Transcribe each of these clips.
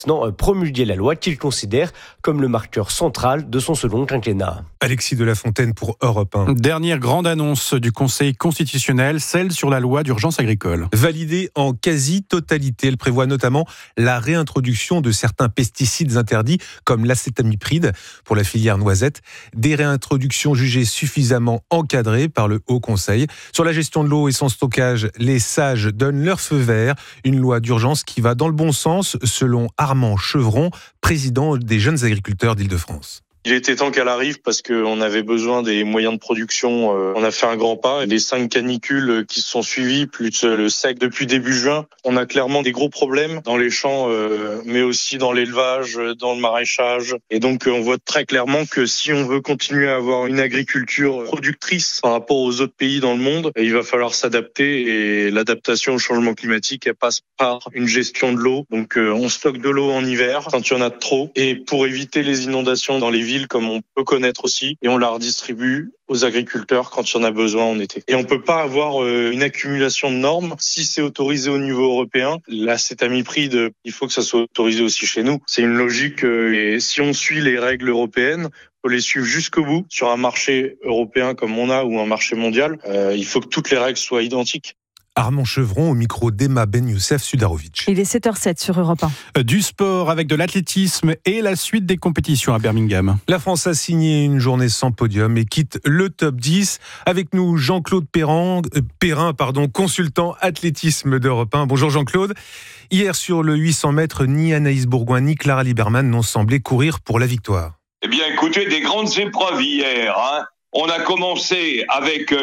promulguer la loi qu'il considère comme le marqueur central de son second quinquennat. Alexis de La Fontaine pour Europe 1. Dernière grande annonce du Conseil constitutionnel, celle sur la loi d'urgence agricole. Validée en quasi-totalité, elle prévoit notamment la réintroduction de certains pesticides interdits comme l'acétamipride pour la filière noisette, des réintroductions jugées suffisamment encadrées par le Haut Conseil. Sur la gestion de l'eau et son stockage, les sages donnent leur feu vert, une loi d'urgence qui va dans le bon sens selon Armand Chevron, président des jeunes agriculteurs d'Île-de-France. Il était temps qu'elle arrive parce qu'on avait besoin des moyens de production. On a fait un grand pas. Les 5 canicules qui se sont suivies, plus le sec depuis début juin, on a clairement des gros problèmes dans les champs, mais aussi dans l'élevage, dans le maraîchage. Et donc on voit très clairement que si on veut continuer à avoir une agriculture productrice par rapport aux autres pays dans le monde, il va falloir s'adapter. Et l'adaptation au changement climatique, elle passe par une gestion de l'eau. Donc on stocke de l'eau en hiver quand il y en a trop. Et pour éviter les inondations dans les villes, comme on peut connaître aussi, et on la redistribue aux agriculteurs quand il y en a besoin en été. Et on peut pas avoir une accumulation de normes si c'est autorisé au niveau européen. L'acétamipride, il faut que ça soit autorisé aussi chez nous. C'est une logique et si on suit les règles européennes, faut les suivre jusqu'au bout. Sur un marché européen comme on a ou un marché mondial, il faut que toutes les règles soient identiques. Armand Chevron au micro d'Emma Ben Youssef Sudarovic. Il est 7h07 sur Europe 1. Du sport avec de l'athlétisme et la suite des compétitions à Birmingham. La France a signé une journée sans podium et quitte le top 10. Avec nous, Jean-Claude Perrin, consultant athlétisme d'Europe 1. Bonjour Jean-Claude. Hier sur le 800 mètres, ni Anaïs Bourgoin ni Clara Lieberman n'ont semblé courir pour la victoire. Eh bien écoutez, des grandes épreuves hier. On a commencé avec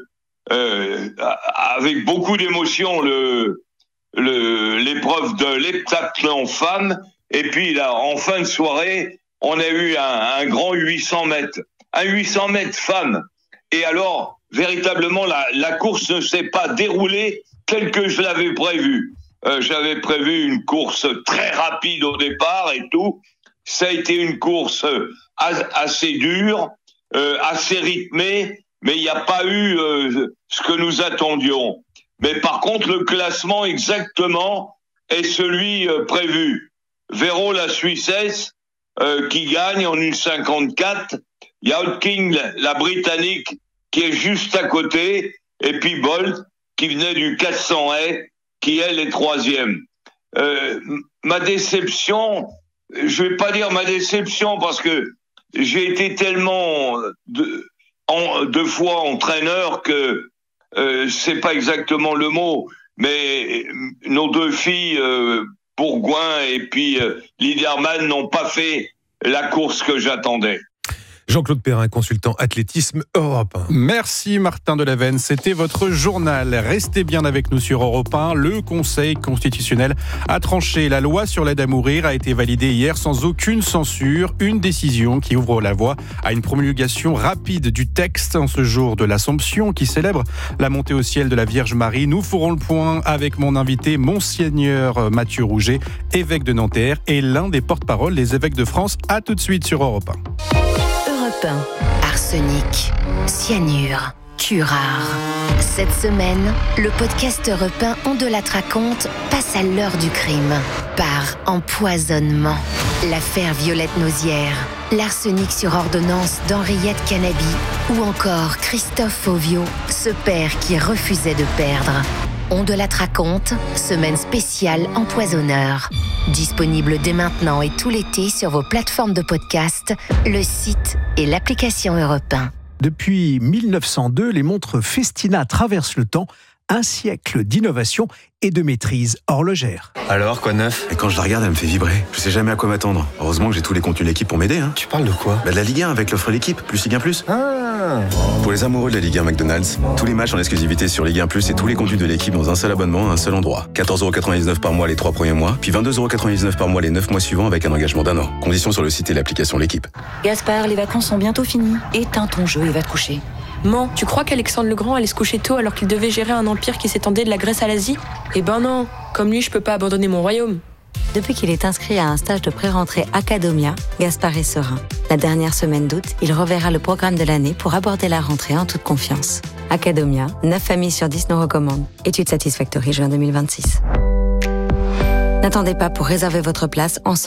beaucoup d'émotion l'épreuve de l'heptathlon femme, et puis là en fin de soirée on a eu un grand 800 mètres, un 800 mètres femme, et alors véritablement la course ne s'est pas déroulée telle que je l'avais prévu. J'avais prévu une course très rapide au départ et tout. Ça a été une course assez dure, assez rythmée, mais il n'y a pas eu ce que nous attendions. Mais par contre, le classement exactement est celui prévu. Véro, la Suissesse, qui gagne en 1,54. Il y a Hodgkin, la Britannique, qui est juste à côté. Et puis Bolt, qui venait du 400 haies, qui elle est 3e. Ma déception, je vais pas dire ma déception parce que j'ai été tellement deux fois entraîneur que c'est pas exactement le mot, mais nos 2 filles, Bourgoin et puis Liederman, n'ont pas fait la course que j'attendais. Jean-Claude Perrin, consultant athlétisme Europe 1. Merci Martin Delaveine, c'était votre journal. Restez bien avec nous sur Europe 1. Le Conseil constitutionnel a tranché. La loi sur l'aide à mourir a été validée hier sans aucune censure. Une décision qui ouvre la voie à une promulgation rapide du texte en ce jour de l'Assomption qui célèbre la montée au ciel de la Vierge Marie. Nous ferons le point avec mon invité, Monseigneur Mathieu Rouget, évêque de Nanterre et l'un des porte-parole des évêques de France. À tout de suite sur Europe 1. Arsenic, cyanure, curare. Cette semaine, le podcast Europe 1 On de la raconte passe à l'heure du crime. Par empoisonnement. L'affaire Violette Nausière, l'arsenic sur ordonnance d'Henriette Canabi ou encore Christophe Fauvio, ce père qui refusait de perdre. On de la raconte, semaine spéciale empoisonneur. Disponible dès maintenant et tout l'été sur vos plateformes de podcast, le site et l'application Europe 1. Depuis 1902, les montres Festina traversent le temps, un siècle d'innovation et de maîtrise horlogère. Alors, quoi de neuf? Et quand je la regarde, elle me fait vibrer. Je sais jamais à quoi m'attendre. Heureusement que j'ai tous les contenus de l'équipe pour m'aider. Tu parles de quoi? De la Ligue 1 avec l'offre l'équipe, plus Ligue 1 Plus. Ah. Pour les amoureux de la Ligue 1 McDonald's, tous les matchs en exclusivité sur Ligue 1 Plus et tous les contenus de l'équipe dans un seul abonnement à un seul endroit. 14,99€ par mois les 3 premiers mois, puis 22,99€ par mois les 9 mois suivants avec un engagement d'1 an. Conditions sur le site et l'application L'équipe. Gaspard, les vacances sont bientôt finies. Éteins ton jeu et va te coucher. Man, tu crois qu'Alexandre le Grand allait se coucher tôt alors qu'il devait gérer un empire qui s'étendait de la Grèce à l'Asie? Eh ben non, comme lui, je peux pas abandonner mon royaume. Depuis qu'il est inscrit à un stage de pré-rentrée Academia, Gaspard est serein. La dernière semaine d'août, il reverra le programme de l'année pour aborder la rentrée en toute confiance. Academia, 9 familles sur 10 nous recommandent. Étude Satisfactory, juin 2026. N'attendez pas pour réserver votre place en